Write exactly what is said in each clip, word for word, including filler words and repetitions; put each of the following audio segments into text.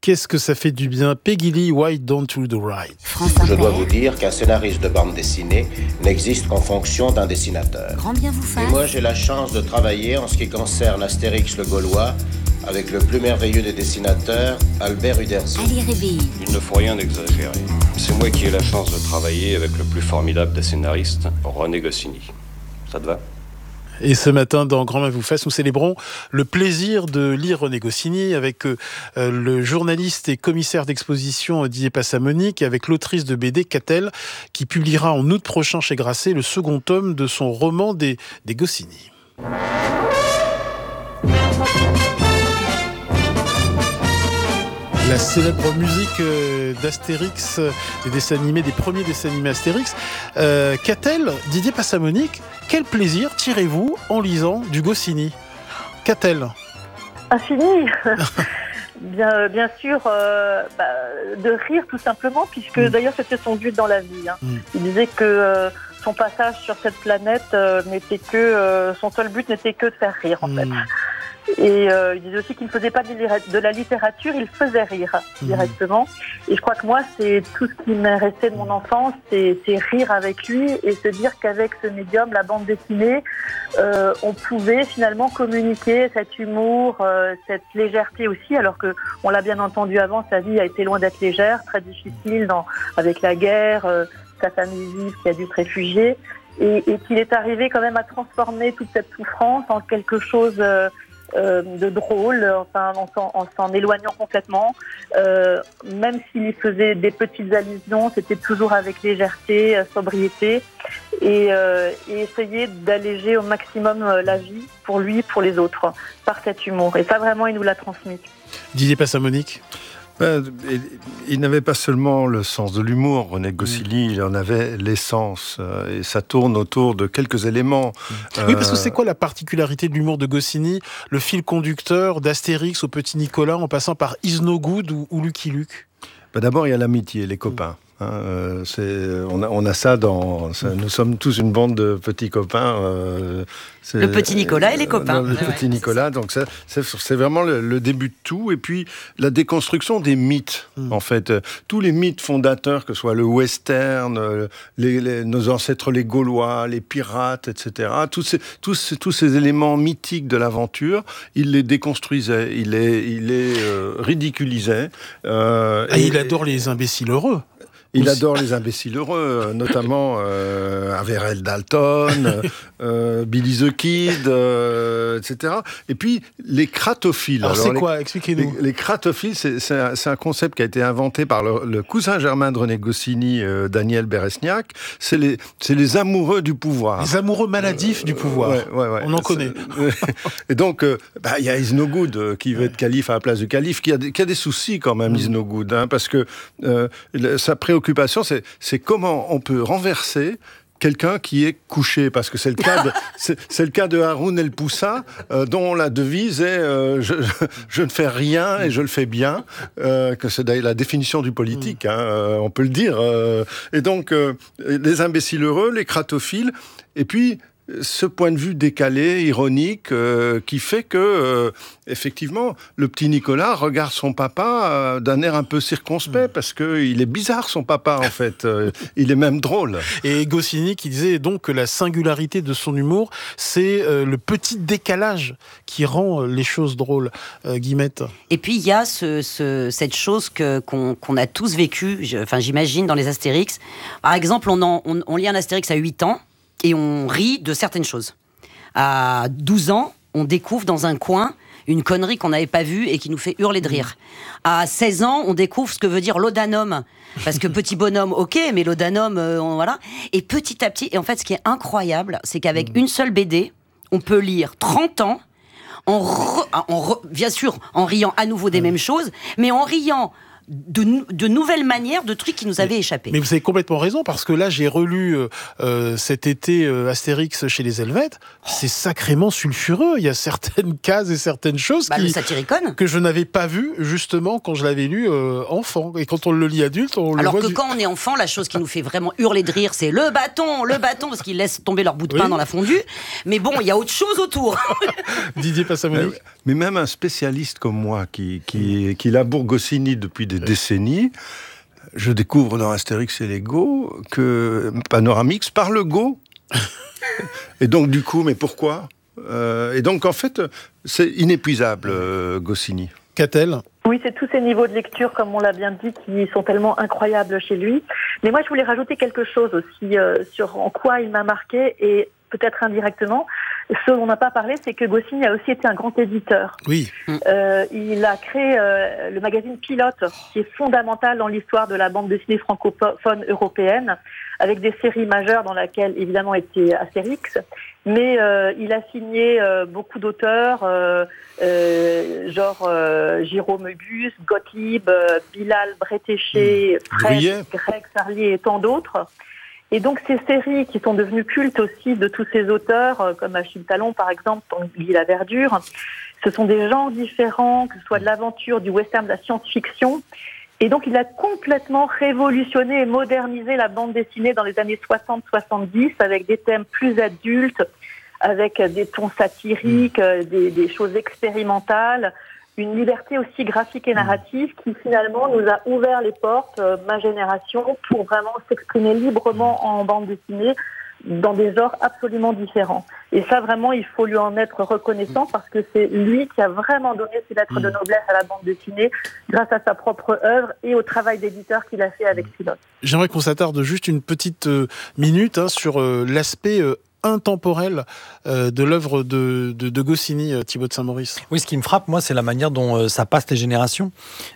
Qu'est-ce que ça fait du bien. Peggy Lee, Why Don't You Do Right? Je dois vous dire qu'un scénariste de bande dessinée n'existe qu'en fonction d'un dessinateur. Grand bien vous fasse. Et moi, j'ai la chance de travailler en ce qui concerne Astérix le Gaulois avec le plus merveilleux des dessinateurs, Albert Uderzo. Allez, réveille. Il ne faut rien exagérer. C'est moi qui ai la chance de travailler avec le plus formidable des scénaristes, René Goscinny. Ça te va ? Et ce matin, dans Grand Main vous fasse, nous célébrons le plaisir de lire René Goscinny avec euh, le journaliste et commissaire d'exposition Didier Passamonique et avec l'autrice de B D, Catel, qui publiera en août prochain chez Grasset le second tome de son roman des, des Goscinny. La célèbre musique d'Astérix, des dessins animés, des premiers dessins animés Astérix. Euh, Qu'a-t-elle, Didier Passamonique, quel plaisir tirez-vous en lisant du Goscinny? Qu'a-t-elle? Infini. Bien, bien sûr, euh, bah, de rire tout simplement, puisque mmh. d'ailleurs c'était son but dans la vie. Hein. Mmh. Il disait que euh, son passage sur cette planète euh, n'était que, euh, son seul but n'était que de faire rire en mmh. fait. Et euh, il disait aussi qu'il ne faisait pas de la littérature, il faisait rire mmh. directement. Et je crois que moi, c'est tout ce qui m'est resté de mon enfance, c'est, c'est rire avec lui et se dire qu'avec ce médium, la bande dessinée, euh, on pouvait finalement communiquer cet humour, euh, cette légèreté aussi, alors que on l'a bien entendu avant, sa vie a été loin d'être légère, très difficile dans, avec la guerre, euh, sa famille juive qui a dû se réfugier, et, et qu'il est arrivé quand même à transformer toute cette souffrance en quelque chose euh, Euh, de drôle, enfin en s'en, en s'en éloignant complètement. Euh, même s'il faisait des petites allusions, c'était toujours avec légèreté, euh, sobriété, et, euh, et essayer d'alléger au maximum euh, la vie pour lui, pour les autres, par cet humour. Et ça, vraiment, il nous l'a transmis. Didier Passamonique. Ben, il, il n'avait pas seulement le sens de l'humour, René Goscinny, mmh. il en avait l'essence, euh, et ça tourne autour de quelques éléments. Mmh. Oui, parce que c'est quoi la particularité de l'humour de Goscinny? Le fil conducteur d'Astérix au Petit Nicolas, en passant par Is No Good ou, ou Lucky Luke? Ben, d'abord, il y a l'amitié, les copains. Mmh. Hein, euh, c'est, on, a, on a ça dans... Ça, nous sommes tous une bande de petits copains. Euh, c'est, le petit Nicolas et les copains. Euh, le petit ouais, Nicolas, c'est donc ça, c'est, c'est vraiment le, le début de tout. Et puis, la déconstruction des mythes, mmh. en fait. Tous les mythes fondateurs, que ce soit le western, les, les, nos ancêtres les Gaulois, les pirates, et cetera. Tous ces, tous, tous ces éléments mythiques de l'aventure, il les déconstruisait, il les, il les euh, ridiculisait. Euh, ah, et il adore les imbéciles heureux. Il adore les imbéciles heureux, notamment euh, Averell Dalton, euh, Billy the Kid, euh, et cetera. Et puis, les cratophiles. Alors, Alors c'est les, quoi? Expliquez-nous. Les, les cratophiles, c'est, c'est, un, c'est un concept qui a été inventé par le, le cousin germain de René Goscinny, euh, Daniel Beresniak. C'est les, c'est les amoureux du pouvoir. Les amoureux maladifs euh, du pouvoir. Ouais, ouais, ouais. On en connaît. Et donc, euh, bah, y a Is No Good, euh, qui veut être calife à la place du calife, qui a, qui a des soucis quand même, mmh. Is No Good, hein, parce que euh, sa préoccupation, C'est, c'est comment on peut renverser quelqu'un qui est couché, parce que c'est le cas de, c'est, c'est le cas de Haroun El Poussa, euh, dont la devise est euh, je, je, je ne fais rien et je le fais bien, euh, que c'est d'ailleurs la définition du politique, hein, euh, on peut le dire. Euh, et donc, euh, les imbéciles heureux, les cratophiles, et puis ce point de vue décalé, ironique, euh, qui fait que, euh, effectivement, le petit Nicolas regarde son papa euh, d'un air un peu circonspect, mmh. parce qu'il est bizarre, son papa, en fait. Euh, il est même drôle. Et Goscinny qui disait donc que la singularité de son humour, c'est euh, le petit décalage qui rend les choses drôles. Euh, Guillemette. Et puis, il y a ce, ce, cette chose que, qu'on, qu'on a tous vécue, enfin, j'imagine, dans les Astérix. Par exemple, on, en, on, on lit un Astérix à huit ans, et on rit de certaines choses. À douze ans, on découvre dans un coin une connerie qu'on n'avait pas vue et qui nous fait hurler de rire. À seize ans, on découvre ce que veut dire l'odanum. Parce que petit bonhomme, ok, mais l'odanum, euh, on, voilà. Et petit à petit, et en fait, ce qui est incroyable, c'est qu'avec mmh. une seule B D, on peut lire trente ans, en re, en re, bien sûr, en riant à nouveau des mmh. mêmes choses, mais en riant de, de nouvelles manières, de trucs qui nous avaient échappé. Mais vous avez complètement raison, parce que là, j'ai relu euh, cet été euh, Astérix chez les Helvètes. C'est sacrément sulfureux. Il y a certaines cases et certaines choses bah, qui, le Satyricon. que je n'avais pas vues, justement, quand je l'avais lu euh, enfant. Et quand on le lit adulte, on Alors le voit... que du... quand on est enfant, la chose qui nous fait vraiment hurler de rire, c'est le bâton, le bâton, parce qu'ils laissent tomber leur bout de pain oui. dans la fondue. Mais bon, il y a autre chose autour. Didier Passamonique. Mais même un spécialiste comme moi, qui, qui, qui laboure Goscinny depuis des décennies, je découvre dans Astérix et les Go que Panoramix parle Go. Et donc, du coup, mais pourquoi euh, Et donc, en fait, c'est inépuisable, euh, Goscinny. Qu'a-t-elle ? Oui, c'est tous ces niveaux de lecture, comme on l'a bien dit, qui sont tellement incroyables chez lui. Mais moi, je voulais rajouter quelque chose aussi euh, sur en quoi il m'a marqué, et peut-être indirectement. Ce dont on n'a pas parlé, c'est que Goscinny a aussi été un grand éditeur. Oui. Euh, il a créé euh, le magazine Pilote, qui est fondamental dans l'histoire de la bande dessinée francophone européenne, avec des séries majeures dans lesquelles, évidemment, était Astérix. Mais euh, il a signé euh, beaucoup d'auteurs, euh, euh, genre euh, Jérôme Ebus, Gottlieb, euh, Bilal Bretéché, mmh. Fred, Greg Sarlier et tant d'autres. Et donc ces séries qui sont devenues cultes aussi de tous ces auteurs, euh, comme Achille Talon par exemple, Tanguy la Verdure, ce sont des genres différents, que ce soit de l'aventure, du western, de la science-fiction. Et donc il a complètement révolutionné et modernisé la bande dessinée dans les années soixante soixante-dix avec des thèmes plus adultes, avec des tons satiriques, mmh. des, des choses expérimentales, une liberté aussi graphique et narrative qui finalement nous a ouvert les portes, euh, ma génération, pour vraiment s'exprimer librement en bande dessinée dans des genres absolument différents. Et ça, vraiment, il faut lui en être reconnaissant parce que c'est lui qui a vraiment donné ses lettres de noblesse à la bande dessinée grâce à sa propre œuvre et au travail d'éditeur qu'il a fait avec Pilote. J'aimerais qu'on s'attarde juste une petite euh, minute hein, sur euh, l'aspect euh, intemporel euh, de l'œuvre de, de, de Goscinny, euh, Thibaut de Saint-Maurice. Oui, ce qui me frappe, moi, c'est la manière dont euh, ça passe les générations.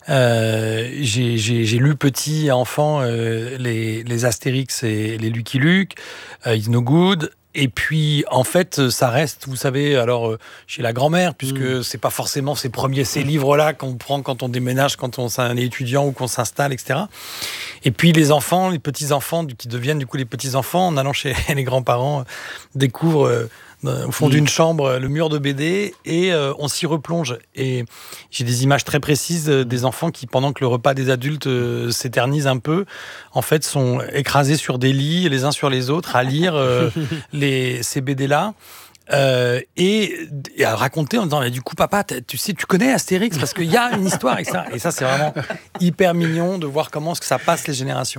Euh, j'ai, j'ai, j'ai lu petit, enfant, euh, les, les Astérix et les Lucky Luke, euh, It's No Good. Et puis, en fait, ça reste, vous savez, alors euh, chez la grand-mère, puisque mmh. c'est pas forcément ces premiers, ces livres-là qu'on prend quand on déménage, quand on est étudiant ou qu'on s'installe, et cetera. Et puis les enfants, les petits-enfants qui deviennent du coup les petits-enfants, en allant chez les grands-parents, euh, découvrent euh, au fond mmh. d'une chambre le mur de B D et euh, on s'y replonge. Et j'ai des images très précises euh, des enfants qui, pendant que le repas des adultes euh, s'éternise un peu, en fait, sont écrasés sur des lits, les uns sur les autres, à lire euh, les, ces B D-là. Euh, et, et à raconter en disant, du coup, papa, tu sais, tu connais Astérix parce qu'il y a une histoire avec ça. Et ça, c'est vraiment hyper mignon de voir comment ça passe les générations.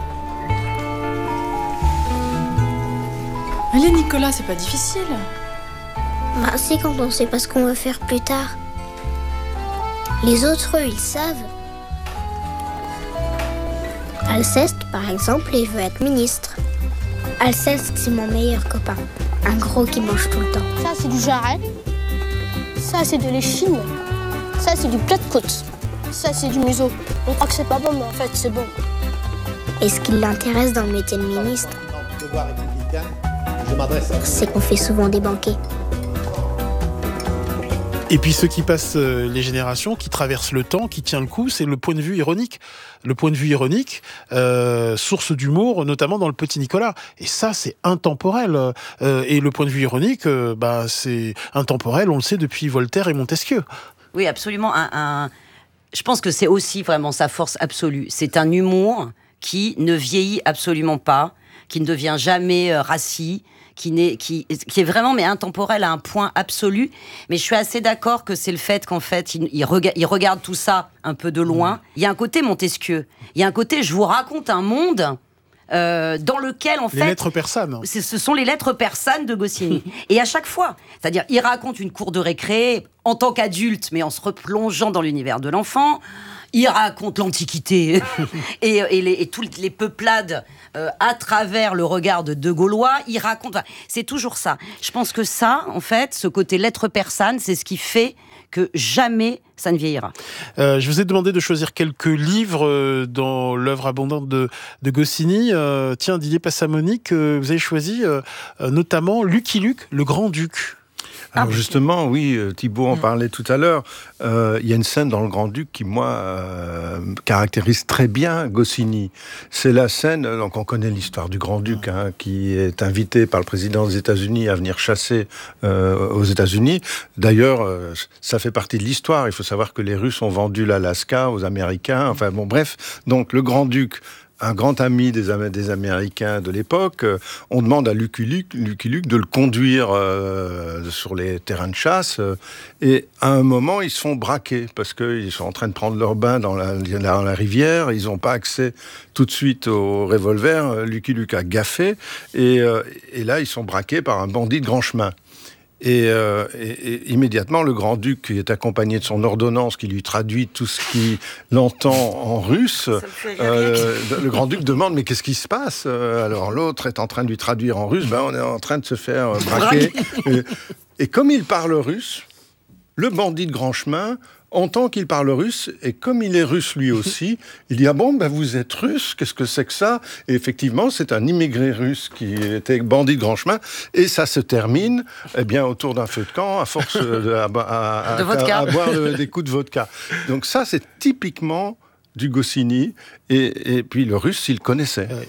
Allez Nicolas, c'est pas difficile. Bah c'est quand on sait pas ce qu'on veut faire plus tard. Les autres, eux, ils savent. Alceste, par exemple, il veut être ministre. Alceste, c'est mon meilleur copain. Un gros qui mange tout le temps. Ça, c'est du jarret. Ça, c'est de l'échine. Ça, c'est du plat de côte. Ça, c'est du museau. On croit que c'est pas bon, mais en fait, c'est bon. Et ce qui l'intéresse dans le métier de ministre, c'est qu'on fait souvent des banquets. Et puis ce qui passe euh, les générations, qui traverse le temps, qui tient le coup, c'est le point de vue ironique. Le point de vue ironique, euh, source d'humour, notamment dans le Petit Nicolas. Et ça, c'est intemporel. Euh, et le point de vue ironique, euh, bah, c'est intemporel, on le sait, depuis Voltaire et Montesquieu. Oui, absolument. Un, un... Je pense que c'est aussi vraiment sa force absolue. C'est un humour qui ne vieillit absolument pas, qui ne devient jamais euh, rassis, Qui, n'est, qui, qui est vraiment mais intemporel à un point absolu. Mais je suis assez d'accord que c'est le fait qu'en fait, il, il, rega, il regarde tout ça un peu de loin. Il y a un côté Montesquieu. Il y a un côté, je vous raconte un monde euh, dans lequel, en les fait... Les lettres persanes. C'est, ce sont les lettres persanes de Goscinny. Et à chaque fois, c'est-à-dire, il raconte une cour de récré en tant qu'adulte, mais en se replongeant dans l'univers de l'enfant. Il raconte l'Antiquité et, et, les, et toutes les peuplades euh, à travers le regard de deux Gaulois. Il raconte... Enfin, c'est toujours ça. Je pense que ça, en fait, ce côté lettre persane, c'est ce qui fait que jamais ça ne vieillira. Euh, je vous ai demandé de choisir quelques livres euh, dans l'œuvre abondante de, de Goscinny. Euh, tiens, Didier Passamonique, euh, vous avez choisi euh, notamment Lucky Luke, le Grand-Duc. Alors justement, oui, Thibault en parlait tout à l'heure. Euh, il y a une scène dans Le Grand-Duc qui, moi, euh, caractérise très bien Goscinny. C'est la scène, donc on connaît l'histoire du Grand-Duc, hein, qui est invité par le président des États-Unis à venir chasser euh, aux États-Unis. D'ailleurs, euh, ça fait partie de l'histoire. Il faut savoir que les Russes ont vendu l'Alaska aux Américains. Enfin bon, bref. Donc le Grand-Duc, un grand ami des, Am- des Américains de l'époque, euh, on demande à Lucky Luke, Lucky Luke de le conduire euh, sur les terrains de chasse. Euh, et à un moment, ils se font braquer parce qu'ils sont en train de prendre leur bain dans la, dans la rivière. Ils n'ont pas accès tout de suite au revolver. Lucky Luke a gaffé. Et, euh, et là, ils sont braqués par un bandit de grand chemin. Et, euh, et, et immédiatement, le Grand-Duc, qui est accompagné de son ordonnance, qui lui traduit tout ce qu'il entend en russe, euh, le Grand-Duc demande « Mais qu'est-ce qui se passe ?» Alors l'autre est en train de lui traduire en russe, ben, on est en train de se faire braquer. et, et comme il parle russe, le bandit de grand chemin entend qu'il parle russe, et comme il est russe lui aussi, il dit « Ah bon, ben vous êtes russe, qu'est-ce que c'est que ça ?» Et effectivement, c'est un immigré russe qui était bandit de grand chemin, et ça se termine eh bien, autour d'un feu de camp, à force de, à, à, à, de à, à boire des coups de vodka. Donc ça, c'est typiquement du Goscinny, et, et puis le russe, il le connaissait. Oui.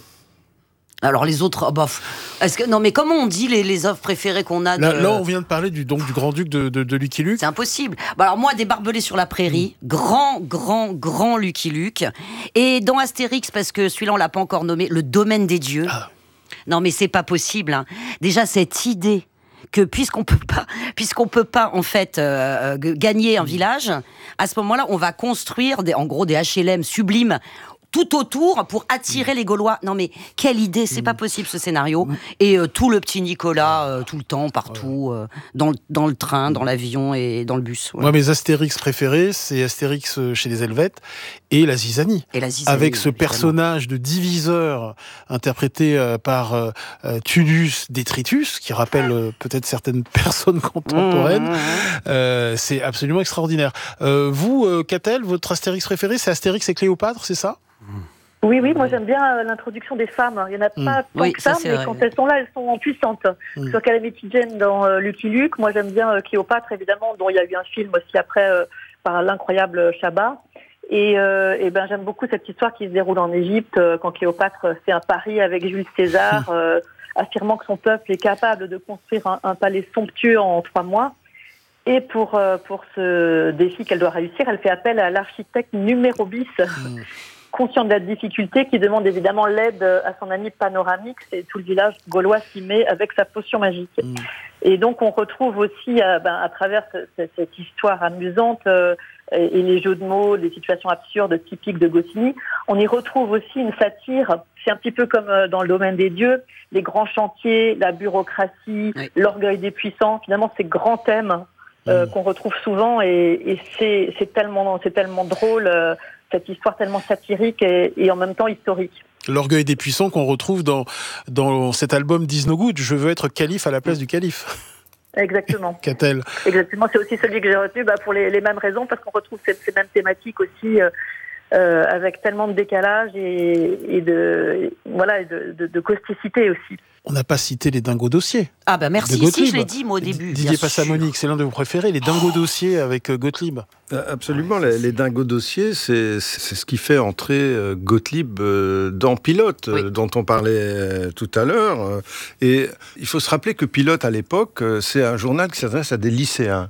Alors les autres, oh bah, est-ce que non mais comment on dit les, les œuvres préférées qu'on a de... là, là, on vient de parler du donc du Grand-Duc de, de, de Lucky Luke. C'est impossible. Bah alors moi, des Barbelés sur la prairie, mmh. grand, grand, grand Lucky Luke. Et dans Astérix, parce que celui-là on l'a pas encore nommé, le Domaine des dieux. Ah. Non mais c'est pas possible. Hein. Déjà cette idée que puisqu'on peut pas, puisqu'on peut pas en fait euh, gagner un village, à ce moment-là, on va construire des, en gros des H L M sublimes tout autour pour attirer les Gaulois. Non mais quelle idée, c'est mmh. pas possible ce scénario. Mmh. Et euh, tout le petit Nicolas, euh, tout le temps, partout, euh, dans, le, dans le train, dans l'avion et dans le bus. Ouais. Moi, mes Astérix préférés, c'est Astérix chez les Helvètes et la Zizanie. Et la Zizanie, avec ce personnage de diviseur interprété euh, par euh, Tullus Détritus, qui rappelle euh, peut-être certaines personnes contemporaines. Mmh. Euh, c'est absolument extraordinaire. Euh, vous, euh, Catel, votre Astérix préféré, c'est Astérix et Cléopâtre, c'est ça ? Oui, oui, moi j'aime bien l'introduction des femmes. Il n'y en a pas mmh. tant oui, que ça, ça mais vrai. quand elles sont là, elles sont puissantes. Mmh. Sur Calamity Jane dans euh, Lucky Luke, moi j'aime bien euh, Cléopâtre, évidemment, dont il y a eu un film aussi après euh, par l'incroyable Chabat. Et, euh, et ben j'aime beaucoup cette histoire qui se déroule en Égypte, euh, quand Cléopâtre fait un pari avec Jules César, euh, affirmant que son peuple est capable de construire un, un palais somptueux en trois mois. Et pour, euh, pour ce défi qu'elle doit réussir, elle fait appel à l'architecte Numérobis, mmh. conscient de la difficulté, qui demande évidemment l'aide à son ami Panoramix, et tout le village gaulois s'y met avec sa potion magique. Mmh. Et donc on retrouve aussi, euh, ben, à travers ce, ce, cette histoire amusante euh, et, et les jeux de mots, des situations absurdes typiques de Goscinny, on y retrouve aussi une satire. C'est un petit peu comme euh, dans Le Domaine des dieux, les grands chantiers, la bureaucratie, oui. l'orgueil des puissants, finalement ces grands thèmes euh, mmh. qu'on retrouve souvent, et, et c'est, c'est, tellement, c'est tellement drôle, euh, cette histoire tellement satirique et, et en même temps historique. L'orgueil des puissants qu'on retrouve dans, dans cet album d'Is No Good, Je veux être calife à la place du calife. Exactement. Qu'a-t-elle ? Exactement, c'est aussi celui que j'ai retenu bah, pour les, les mêmes raisons, parce qu'on retrouve ces, ces mêmes thématiques aussi, euh, euh, avec tellement de décalage et, et, de, voilà, et de, de, de causticité aussi. On n'a pas cité les Dingos Dossiers. Ah ben merci, si je l'ai dit moi au début. Didier Passamonique, c'est l'un de vos préférés, les Dingos Dossiers avec Gottlieb. Absolument, les, les Dingos Dossiers, c'est, c'est ce qui fait entrer Gottlieb dans Pilote, oui. dont on parlait tout à l'heure. Et il faut se rappeler que Pilote, à l'époque, c'est un journal qui s'adresse à des lycéens.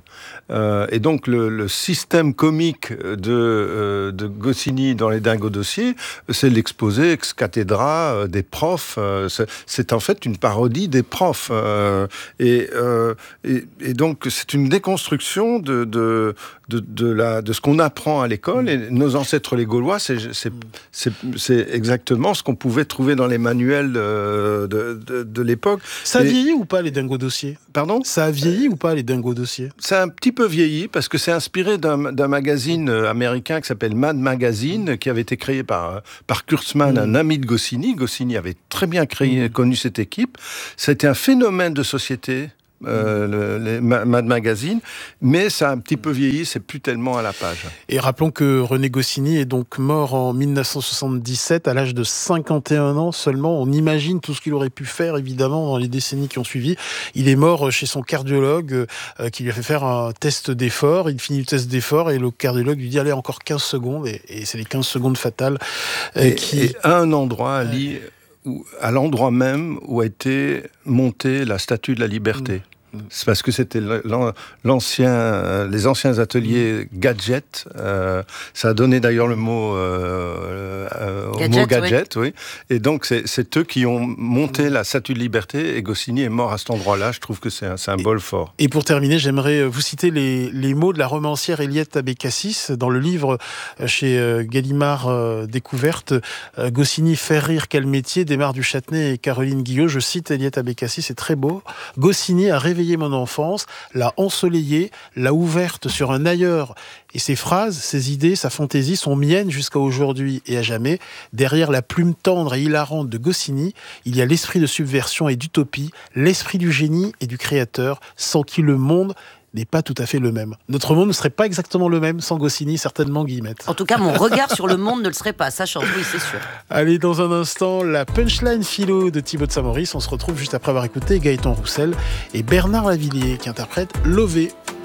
Et donc le, le système comique de, de Goscinny dans les Dingos Dossiers, c'est l'exposé ex cathedra des profs. C'est, c'est en fait une parodie des profs. Euh, et, euh, et, et donc, c'est une déconstruction de, de, de, de, la, de ce qu'on apprend à l'école. Et nos ancêtres, les Gaulois, c'est, c'est, c'est, c'est exactement ce qu'on pouvait trouver dans les manuels de, de, de, de l'époque. Ça a et... vieilli ou pas, les Dingos Dossiers ? Pardon ? Ça a vieilli euh... ou pas, les Dingos Dossiers ? Ça a un petit peu vieilli, parce que c'est inspiré d'un, d'un magazine américain qui s'appelle Mad Magazine, qui avait été créé par, par Kurtzman, mmh. un ami de Goscinny. Goscinny avait très bien créé, mmh. connu cette équipe. Ça a été un phénomène de société euh, le, les Mad Magazine, mais ça a un petit peu vieilli, c'est plus tellement à la page. Et rappelons que René Goscinny est donc mort en dix-neuf cent soixante-dix-sept, à l'âge de cinquante et un ans seulement. On imagine tout ce qu'il aurait pu faire, évidemment, dans les décennies qui ont suivi. Il est mort chez son cardiologue, euh, qui lui a fait faire un test d'effort. Il finit le test d'effort et le cardiologue lui dit « Allez, encore quinze secondes ». Et, et c'est les quinze secondes fatales. Euh, et, qui... et à un endroit, Ali... Euh... Où, à l'endroit même où a été montée la Statue de la Liberté. Mmh. C'est parce que c'était l'ancien, les anciens ateliers gadget. Euh, ça a donné d'ailleurs le mot, euh, euh, gadget, au mot gadget. Oui. Oui. Et donc, c'est, c'est eux qui ont monté la Statue de Liberté et Goscinny est mort à cet endroit-là. Je trouve que c'est un symbole et, fort. Et pour terminer, j'aimerais vous citer les, les mots de la romancière Eliette Abécassis dans le livre chez euh, Gallimard euh, Découverte. Euh, Goscinny, faire rire, quel métier, d'Aimar du Châtenay et Caroline Guillot. Je cite Eliette Abécassis, c'est très beau. Goscinny a réveillé mon enfance, l'a ensoleillée, l'a ouverte sur un ailleurs. Et ses phrases, ses idées, sa fantaisie sont miennes jusqu'à aujourd'hui et à jamais. Derrière la plume tendre et hilarante de Goscinny, il y a l'esprit de subversion et d'utopie, l'esprit du génie et du créateur, sans qui le monde n'est pas tout à fait le même. Notre monde ne serait pas exactement le même sans Goscinny, certainement, Guillemette. En tout cas, mon regard sur le monde ne le serait pas, ça change, oui, c'est sûr. Allez, dans un instant, la punchline philo de Thibaut de Saint-Maurice. On se retrouve juste après avoir écouté Gaëtan Roussel et Bernard Lavillier qui interprète Lové.